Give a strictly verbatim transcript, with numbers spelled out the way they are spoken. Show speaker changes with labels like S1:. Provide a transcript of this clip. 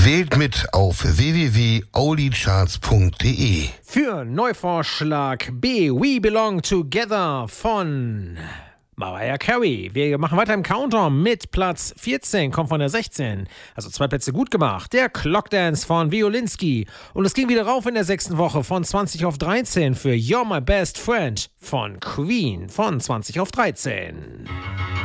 S1: Wählt mit auf w w w punkt oldie-charts punkt d e.
S2: Für Neuvorschlag B, We Belong Together von Mariah Carey. Wir machen weiter im Countdown mit Platz vierzehn, kommt von der sechzehn. Also zwei Plätze gut gemacht. Der Clockdance von Violinski. Und es ging wieder rauf in der sechsten Woche von zwanzig auf dreizehn für You're My Best Friend von Queen von zwanzig auf dreizehn.